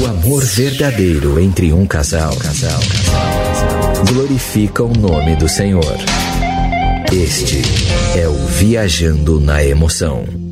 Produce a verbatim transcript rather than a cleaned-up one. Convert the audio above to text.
O amor verdadeiro entre um casal, casal, casal, glorifica o nome do Senhor. Este é o Viajando na Emoção.